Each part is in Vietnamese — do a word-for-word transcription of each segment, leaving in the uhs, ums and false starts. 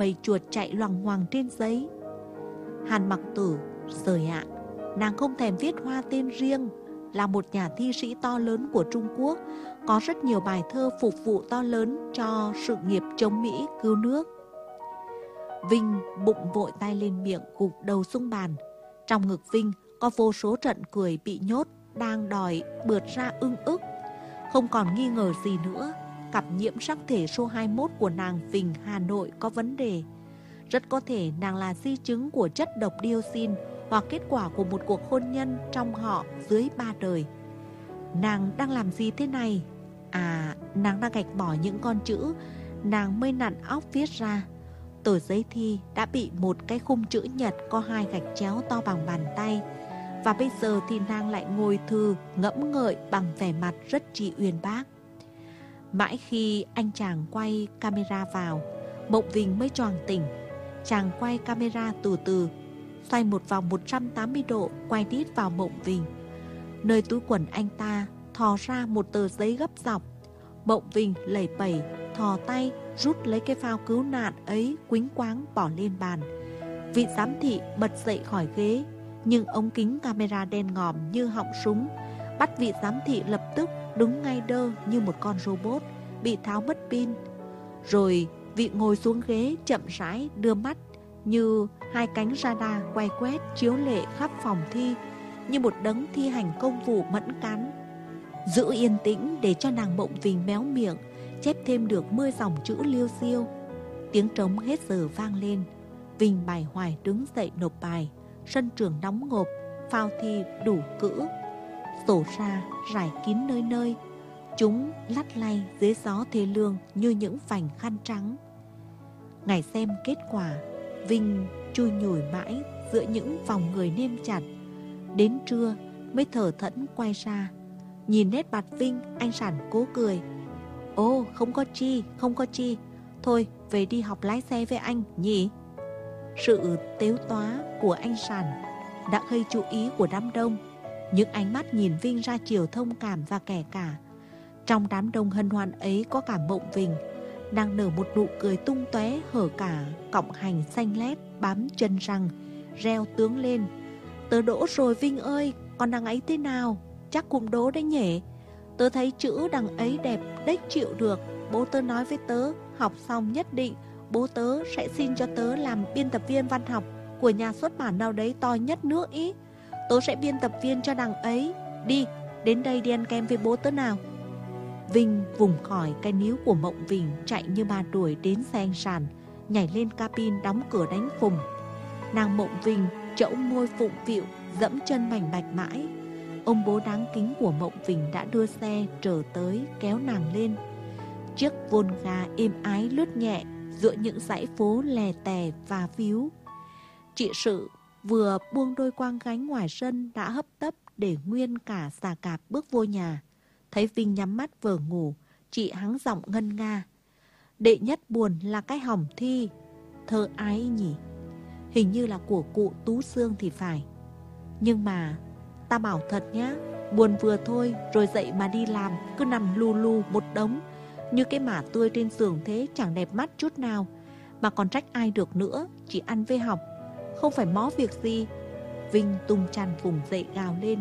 bầy chuột chạy loằng ngoằng trên giấy. Hàn Mặc Tử, rời ạ, nàng không thèm viết hoa tên riêng, là một nhà thi sĩ to lớn của Trung Quốc, có rất nhiều bài thơ phục vụ to lớn cho sự nghiệp chống Mỹ cứu nước. Vinh bụng vội tay lên miệng, gục đầu xuống bàn. Trong ngực Vinh có vô số trận cười bị nhốt đang đòi bượt ra ưng ức. Không còn nghi ngờ gì nữa, cặp nhiễm sắc thể số hai mươi mốt của nàng Vinh Hà Nội có vấn đề. Rất có thể nàng là di chứng của chất độc dioxin hoặc kết quả của một cuộc hôn nhân trong họ dưới ba đời. Nàng đang làm gì thế này? À, nàng đang gạch bỏ những con chữ nàng mới nặn óc viết ra. Tờ giấy thi đã bị một cái khung chữ nhật có hai gạch chéo to bằng bàn tay. Và bây giờ thì nàng lại ngồi thư ngẫm ngợi bằng vẻ mặt rất tri uyên bác. Mãi khi anh chàng quay camera vào, Mộng Vinh mới choàng tỉnh. Chàng quay camera từ từ, xoay một vòng một trăm tám mươi độ, quay đít vào Mộng Vinh. Nơi túi quần anh ta thò ra một tờ giấy gấp dọc. Mộng Vinh lẩy bẩy, thò tay rút lấy cái phao cứu nạn ấy, quýnh quáng bỏ lên bàn. Vị giám thị bật dậy khỏi ghế, nhưng ống kính camera đen ngòm như họng súng bắt vị giám thị lập tức đứng ngay đơ như một con robot bị tháo mất pin. Rồi vị ngồi xuống ghế chậm rãi đưa mắt như hai cánh radar quay quét chiếu lệ khắp phòng thi, như một đấng thi hành công vụ mẫn cán. Giữ yên tĩnh để cho nàng Mộng Vinh méo miệng chép thêm được mươi dòng chữ liêu xiêu. Tiếng trống hết giờ vang lên. Vinh bài hoài đứng dậy nộp bài. Sân trường nóng ngộp, phao thi đủ cữ, sổ ra rải kín nơi nơi. Chúng lắt lay dưới gió thê lương như những vành khăn trắng. Ngày xem kết quả, Vinh chui nhủi mãi giữa những vòng người nêm chặt. Đến trưa mới thở thẫn quay ra. Nhìn nét mặt Vinh, anh Sản cố cười. Ồ, không có chi, không có chi. Thôi, về đi học lái xe với anh nhỉ? Sự tếu tóa của anh Sản đã gây chú ý của đám đông. Những ánh mắt nhìn Vinh ra chiều thông cảm và kẻ cả. Trong đám đông hân hoan ấy có cả Mộng Vinh. Nàng nở một nụ cười tung tóe, hở cả cọng hành xanh lét bám chân răng, reo tướng lên. Tớ đỗ rồi Vinh ơi, còn đằng ấy thế nào? Chắc cũng đỗ đấy nhỉ. Tớ thấy chữ đằng ấy đẹp đếch chịu được. Bố tớ nói với tớ, học xong nhất định bố tớ sẽ xin cho tớ làm biên tập viên văn học của nhà xuất bản nào đấy to nhất nước ý. Tớ sẽ biên tập viên cho đằng ấy. Đi, đến đây đi ăn kem với bố tớ nào. Vinh vùng khỏi cái níu của Mộng Vinh, chạy như ma đuổi đến xe anh Sản, nhảy lên cabin đóng cửa đánh phùng. Nàng Mộng Vinh chẫu môi phụng phịu, dẫm chân bành bạch mãi. Ông bố đáng kính của Mộng Vinh đã đưa xe trở tới kéo nàng lên. Chiếc Volga êm ái lướt nhẹ giữa những dãy phố lè tè và víu. Chị Sự vừa buông đôi quang gánh ngoài sân đã hấp tấp để nguyên cả xà cạp bước vô nhà. Thấy Vinh nhắm mắt vờ ngủ, chị hắng giọng ngân nga. Đệ nhất buồn là cái hỏng thi. Thơ ái nhỉ? Hình như là của cụ Tú Sương thì phải. Nhưng mà ta bảo thật nhá, buồn vừa thôi rồi dậy mà đi làm, cứ nằm lù lù một đống như cái mả tươi trên giường thế, chẳng đẹp mắt chút nào. Mà còn trách ai được nữa, chỉ ăn với học, không phải mó việc gì. Vinh tung chăn vùng dậy gào lên.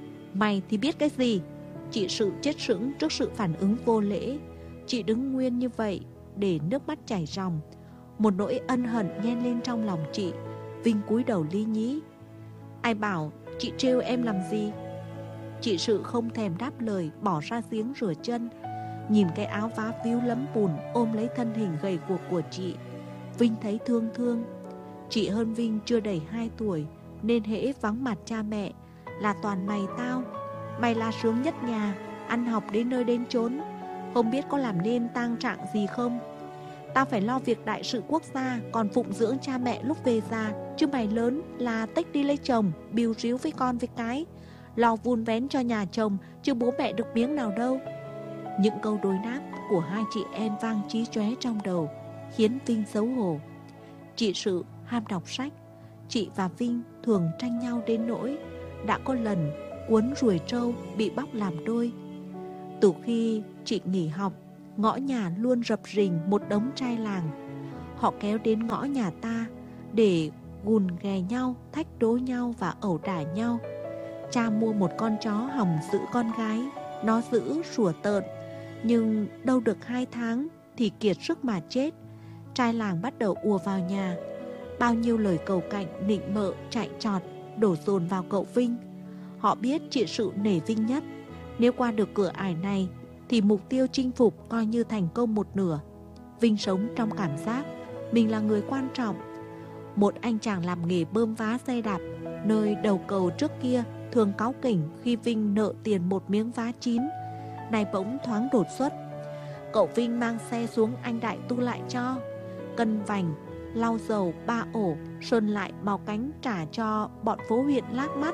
Mày thì biết cái gì? Chị Sự chết sững trước sự phản ứng vô lễ. Chị đứng nguyên như vậy để nước mắt chảy ròng. Một nỗi ân hận nhen lên trong lòng chị. Vinh cúi đầu lý nhí. Ai bảo chị trêu em làm gì? Chị Sự không thèm đáp lời, bỏ ra giếng rửa chân. Nhìn cái áo vá víu lấm bùn ôm lấy thân hình gầy guộc của chị, Vinh thấy thương thương. Chị hơn Vinh chưa đầy hai tuổi, nên hễ vắng mặt cha mẹ là toàn mày tao. Mày là sướng nhất nhà, ăn học đến nơi đến chốn, không biết có làm nên tang trạng gì không. Tao phải lo việc đại sự quốc gia, còn phụng dưỡng cha mẹ lúc về già. Chứ mày lớn là tách đi lấy chồng, biu ríu với con với cái, lo vun vén cho nhà chồng, chứ bố mẹ được miếng nào đâu. Những câu đối đáp của hai chị em vang chí chóe trong đầu, khiến Vinh xấu hổ. Chị Sự ham đọc sách. Chị và Vinh thường tranh nhau đến nỗi đã có lần cuốn ruồi trâu bị bóc làm đôi. Từ khi chị nghỉ học, ngõ nhà luôn rập rình một đống trai làng. Họ kéo đến ngõ nhà ta để gùn ghè nhau, thách đố nhau và ẩu đả nhau. Cha mua một con chó hòng giữ con gái. Nó giữ sủa tợn, nhưng đâu được hai tháng thì kiệt sức mà chết. Trai làng bắt đầu ùa vào nhà. Bao nhiêu lời cầu cạnh, nịnh bợ, chạy trọt đổ dồn vào cậu Vinh. Họ biết chị Sự nể Vinh nhất. Nếu qua được cửa ải này thì mục tiêu chinh phục coi như thành công một nửa. Vinh sống trong cảm giác mình là người quan trọng. Một anh chàng làm nghề bơm vá xe đạp nơi đầu cầu trước kia thường cáu kỉnh khi Vinh nợ tiền một miếng vá chín, này bỗng thoáng đột xuất. Cậu Vinh mang xe xuống anh Đại tu lại cho, cân vành, lau dầu ba ổ, sơn lại màu cánh trả cho bọn phố huyện lác mắt.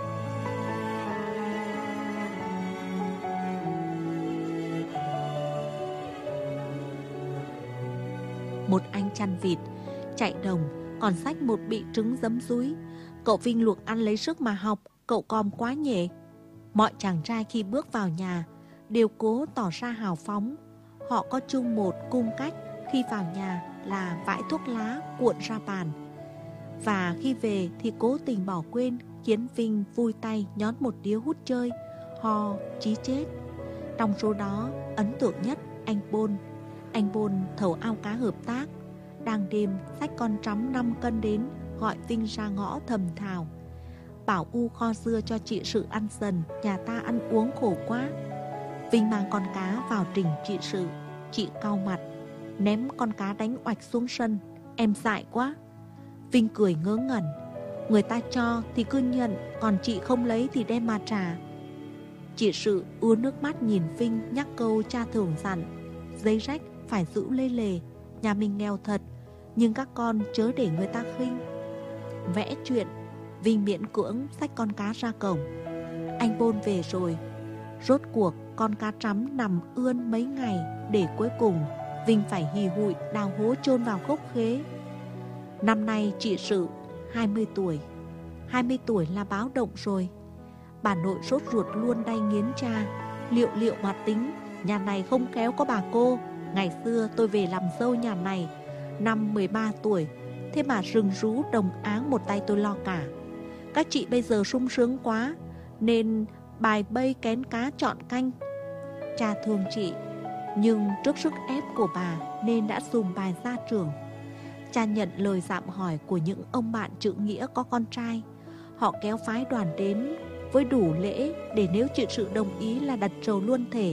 Một anh chăn vịt chạy đồng còn xách một bị trứng giấm dúi. Cậu Vinh luộc ăn lấy sức mà học, cậu com quá nhẹ. Mọi chàng trai khi bước vào nhà đều cố tỏ ra hào phóng. Họ có chung một cung cách khi vào nhà là vãi thuốc lá cuộn ra bàn, và khi về thì cố tình bỏ quên, khiến Vinh vui tay nhón một điếu hút chơi, ho chí chết. Trong số đó ấn tượng nhất anh Bôn. Anh Bôn thầu ao cá hợp tác, đang đêm xách con trắm năm cân đến, gọi Vinh ra ngõ thầm thào: bảo u kho dưa cho chị Sự ăn dần, nhà ta ăn uống khổ quá. Vinh mang con cá vào trình chị Sự. Chị cau mặt, ném con cá đánh oạch xuống sân: em dại quá. Vinh cười ngớ ngẩn: người ta cho thì cứ nhận, còn chị không lấy thì đem mà trả. Chị Sự ứa nước mắt nhìn Vinh, nhắc câu cha thường dặn: giấy rách phải giữ lê lề, nhà mình nghèo thật, nhưng các con chớ để người ta khinh. Vẽ chuyện, Vinh miễn cưỡng xách con cá ra cổng. Anh Bôn về rồi. Rốt cuộc con cá trắm nằm ươn mấy ngày, để cuối cùng Vinh phải hì hụi đào hố chôn vào gốc khế. Năm nay chị Sự hai mươi tuổi. hai mươi tuổi là báo động rồi. Bà nội sốt ruột luôn đay nghiến cha. Liệu liệu mà tính, nhà này không khéo có bà cô. Ngày xưa tôi về làm dâu nhà này năm mười ba tuổi, thế mà rừng rú đồng áng một tay tôi lo cả. Các chị bây giờ sung sướng quá, nên bài bây kén cá chọn canh. Cha thương chị, nhưng trước sức ép của bà nên đã dùng bài gia trưởng. Cha nhận lời dạm hỏi của những ông bạn chữ nghĩa có con trai. Họ kéo phái đoàn đến với đủ lễ, để nếu chị Sự đồng ý là đặt trầu luôn thể.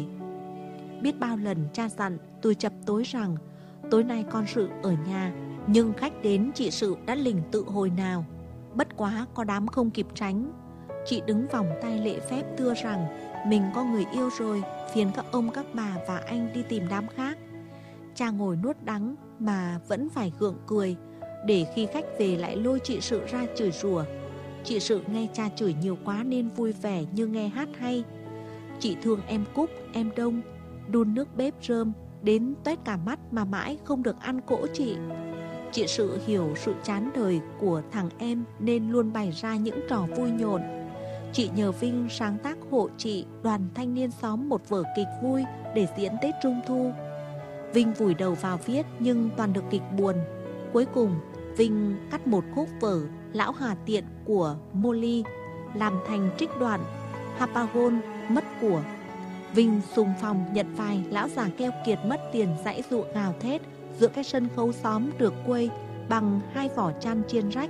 Biết bao lần cha dặn từ chập tối rằng tối nay con Sự ở nhà, nhưng khách đến chị Sự đã lình tự hồi nào. Bất quá có đám không kịp tránh. Chị đứng vòng tay lễ phép thưa rằng mình có người yêu rồi, phiền các ông các bà và anh đi tìm đám khác. Cha ngồi nuốt đắng mà vẫn phải gượng cười, để khi khách về lại lôi chị Sự ra chửi rủa. Chị Sự nghe cha chửi nhiều quá nên vui vẻ như nghe hát hay. Chị thương em Cúc, em Đông, đun nước bếp rơm đến toét cả mắt mà mãi không được ăn cỗ chị. Chị Sự hiểu sự chán đời của thằng em nên luôn bày ra những trò vui nhộn. Chị nhờ Vinh sáng tác hộ chị đoàn thanh niên xóm một vở kịch vui để diễn Tết Trung Thu. Vinh vùi đầu vào viết nhưng toàn được kịch buồn. Cuối cùng Vinh cắt một khúc vở Lão Hà Tiện của Molly làm thành trích đoạn Harpagon mất của. Vinh xung phong nhận vai lão già keo kiệt mất tiền giãy dụ gào thét giữa cái sân khấu xóm được quây bằng hai vỏ chăn chiên rách: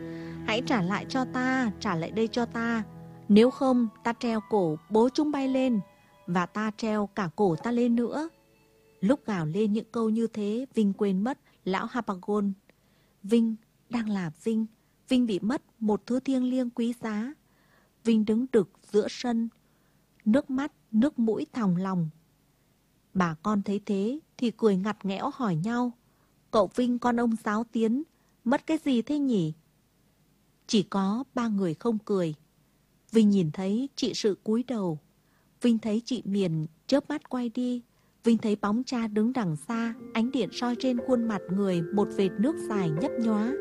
hãy trả lại cho ta, trả lại đây cho ta, nếu không ta treo cổ bố chúng bay lên, và ta treo cả cổ ta lên nữa. Lúc gào lên những câu như thế, Vinh quên mất lão Harpagon. Vinh đang là Vinh. Vinh bị mất một thứ thiêng liêng quý giá. Vinh đứng đực giữa sân, nước mắt nước mũi thòng lòng. Bà con thấy thế thì cười ngặt nghẽo hỏi nhau: cậu Vinh con ông giáo tiến, mất cái gì thế nhỉ? Chỉ có ba người không cười. Vinh nhìn thấy chị Sự cúi đầu. Vinh thấy chị Miền chớp mắt quay đi. Vinh thấy bóng cha đứng đằng xa, ánh điện soi trên khuôn mặt người một vệt nước dài nhấp nhóa.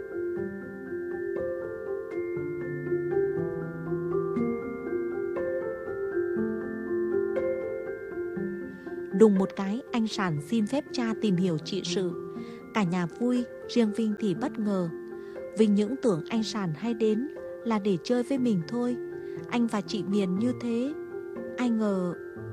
Đùng một cái, anh Sản xin phép cha tìm hiểu chị Sự. Cả nhà vui, riêng Vinh thì bất ngờ. Vinh những tưởng anh Sàn hay đến là để chơi với mình thôi. Anh và chị Miền như thế, ai ngờ.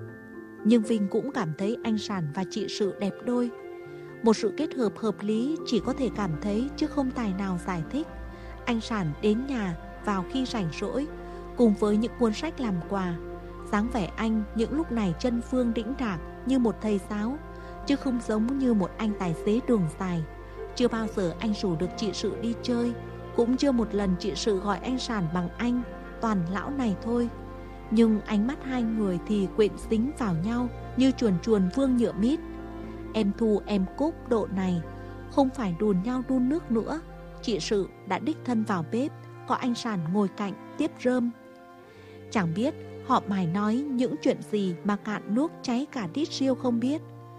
Nhưng Vinh cũng cảm thấy anh Sàn và chị Sự đẹp đôi. Một sự kết hợp hợp lý chỉ có thể cảm thấy chứ không tài nào giải thích. Anh Sàn đến nhà vào khi rảnh rỗi, cùng với những cuốn sách làm quà. Dáng vẻ anh những lúc này chân phương đĩnh đạc như một thầy giáo, chứ không giống như một anh tài xế đường dài. Chưa bao giờ anh rủ được chị Sự đi chơi, cũng chưa một lần chị Sự gọi anh Sàn bằng anh, toàn lão này thôi. Nhưng ánh mắt hai người thì quện dính vào nhau như chuồn chuồn vương nhựa mít. Em Thu em Cúc độ này không phải đùn nhau đun nước nữa. Chị Sự đã đích thân vào bếp, có anh Sàn ngồi cạnh tiếp rơm. Chẳng biết họ mải nói những chuyện gì mà cạn nước cháy cả đít riêu không biết.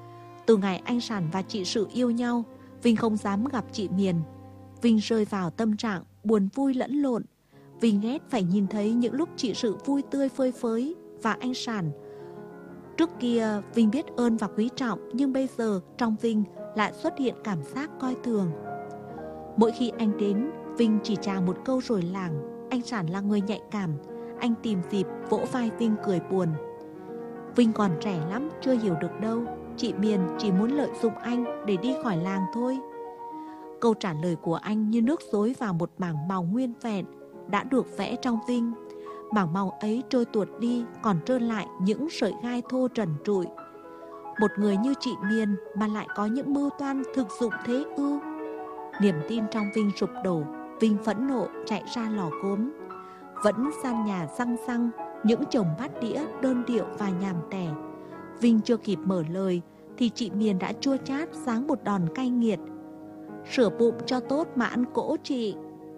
Từ ngày anh Sàn và chị Sự yêu nhau, Vinh không dám gặp chị Miền. Vinh rơi vào tâm trạng buồn vui lẫn lộn. Vinh ghét phải nhìn thấy những lúc chị Sự vui tươi phơi phới và anh Sàn. Trước kia Vinh biết ơn và quý trọng, nhưng bây giờ trong Vinh lại xuất hiện cảm giác coi thường. Mỗi khi anh đến, Vinh chỉ chào một câu rồi lảng. Anh Sàn là người nhạy cảm. Anh tìm dịp vỗ vai Vinh cười buồn. Vinh còn trẻ lắm, chưa hiểu được đâu. Chị Miền chỉ muốn lợi dụng anh để đi khỏi làng thôi. Câu trả lời của anh như nước xối vào một mảng màu nguyên vẹn đã được vẽ trong Vinh. Mảng màu ấy trôi tuột đi, còn trơn lại những sợi gai thô trần trụi. Một người như chị Miền mà lại có những mưu toan thực dụng thế ư? Niềm tin trong Vinh sụp đổ. Vinh phẫn nộ chạy ra lò gốm. Vẫn gian nhà răng răng những chồng bát đĩa đơn điệu và nhàm tẻ. Vinh chưa kịp mở lời thì chị Miền đã chua chát giáng một đòn cay nghiệt. Sửa bụng cho tốt mà ăn cỗ chị.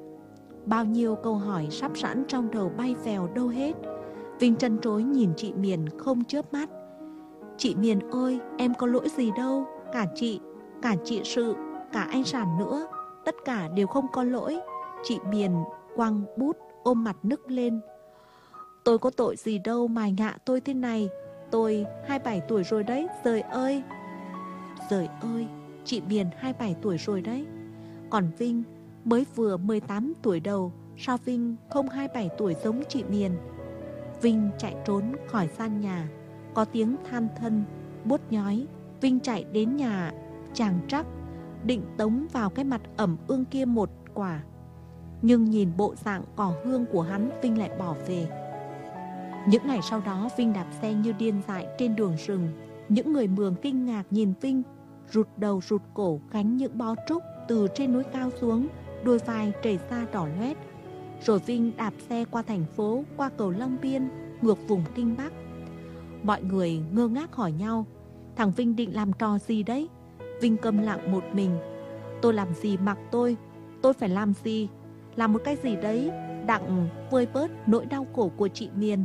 Bao nhiêu câu hỏi sắp sẵn trong đầu bay vèo đâu hết. Vinh trân trối nhìn chị Miền không chớp mắt. Chị Miền ơi, em có lỗi gì đâu. Cả chị, cả chị Sự, cả anh Sàn nữa, tất cả đều không có lỗi. Chị Miền quăng bút ôm mặt nức lên. Tôi có tội gì đâu mà ngạ tôi thế này. Tôi hai mươi bảy tuổi rồi đấy, giời ơi. Giời ơi, chị Miền hai mươi bảy tuổi rồi đấy. Còn Vinh mới vừa mười tám tuổi đầu. Sao Vinh không hai mươi bảy tuổi giống chị Miền? Vinh chạy trốn khỏi gian nhà. Có tiếng than thân, buốt nhói. Vinh chạy đến nhà chàng Trắc, định tống vào cái mặt ẩm ương kia một quả. Nhưng nhìn bộ dạng cỏ hương của hắn, Vinh lại bỏ về. Những ngày sau đó, Vinh đạp xe như điên dại trên đường rừng. Những người Mường kinh ngạc nhìn Vinh rụt đầu rụt cổ gánh những bó trúc từ trên núi cao xuống, đôi vai trầy ra đỏ loét. Rồi Vinh đạp xe qua thành phố, qua cầu Long Biên, ngược vùng Kinh Bắc. Mọi người ngơ ngác hỏi nhau, thằng Vinh định làm trò gì đấy? Vinh câm lặng một mình. Tôi làm gì mặc tôi, tôi phải làm gì? Làm một cái gì đấy đặng vơi bớt nỗi đau khổ của chị Miền.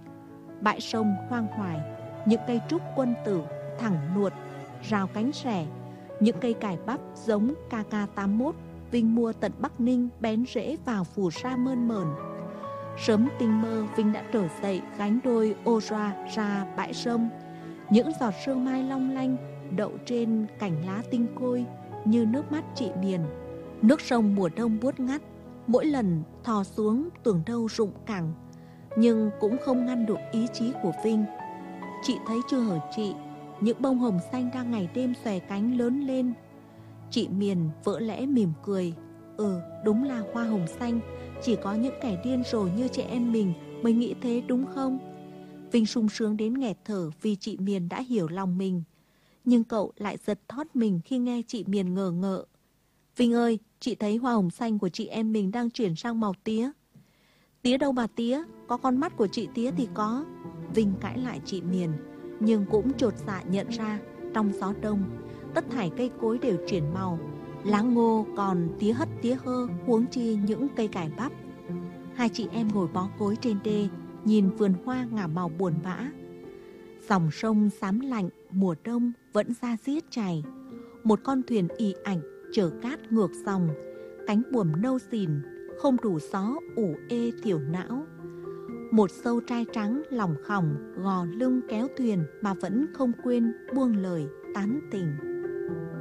Bãi sông hoang hoài, những cây trúc quân tử thẳng nuột, rào cánh rẻ, những cây cải bắp giống ca ca tám mốt Vinh mua tận Bắc Ninh bén rễ vào phù sa mơn mởn. Sớm tinh mơ, Vinh đã trở dậy gánh đôi ô roa ra bãi sông. Những giọt sương mai long lanh đậu trên cành lá tinh khôi như nước mắt chị Miền. Nước sông mùa đông buốt ngắt, mỗi lần thò xuống tưởng đâu rụng cẳng, nhưng cũng không ngăn được ý chí của Vinh. Chị thấy chưa hở chị, những bông hồng xanh đang ngày đêm xòe cánh lớn lên. Chị Miền vỡ lẽ mỉm cười. Ừ, đúng là hoa hồng xanh, chỉ có những kẻ điên rồ như chị em mình mới nghĩ thế đúng không? Vinh sung sướng đến nghẹt thở vì chị Miền đã hiểu lòng mình. Nhưng cậu lại giật thót mình khi nghe chị Miền ngờ ngợ. Vinh ơi, chị thấy hoa hồng xanh của chị em mình đang chuyển sang màu tía. Tía đâu bà tía, có con mắt của chị tía thì có. Vinh cãi lại chị Miền, nhưng cũng chột dạ nhận ra trong gió đông, tất thảy cây cối đều chuyển màu. Lá ngô còn tía hất tía hơ, huống chi những cây cải bắp. Hai chị em ngồi bó gối trên đê, nhìn vườn hoa ngả màu buồn bã. Dòng sông xám lạnh mùa đông vẫn ra diết chảy. Một con thuyền ì ạch chở cát ngược dòng, cánh buồm nâu xìn, không đủ gió ủ ê thiểu não. Một sâu trai trắng lòng khòng gò lưng kéo thuyền mà vẫn không quên buông lời tán tình.